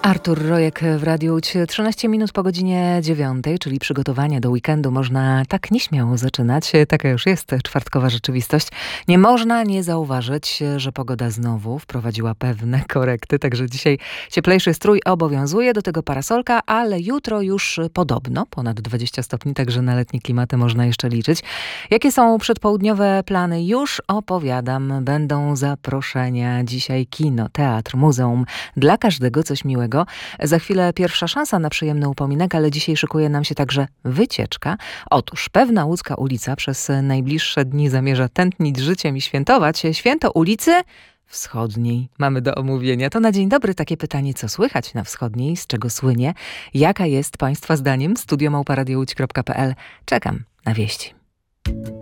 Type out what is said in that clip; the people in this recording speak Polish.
Artur Rojek w Radiu Łódź. 13 minut po godzinie 9, czyli przygotowania do weekendu można tak nieśmiało zaczynać. Taka już jest czwartkowa rzeczywistość. Nie można nie zauważyć, że pogoda znowu wprowadziła pewne korekty, także dzisiaj cieplejszy strój obowiązuje, do tego parasolka, ale jutro już podobno ponad 20 stopni, także na letnie klimaty można jeszcze liczyć. Jakie są przedpołudniowe plany? Już opowiadam. Będą zaproszenia. Dzisiaj kino, teatr, muzeum. Dla każdego coś miłego. Za chwilę pierwsza szansa na przyjemny upominek, ale dzisiaj szykuje nam się także wycieczka. Otóż pewna łódzka ulica przez najbliższe dni zamierza tętnić życiem i świętować święto ulicy Wschodniej. Mamy do omówienia. To na dzień dobry takie pytanie, co słychać na Wschodniej, z czego słynie, jaka jest Państwa zdaniem? studio@radiołódź.pl. Czekam na wieści.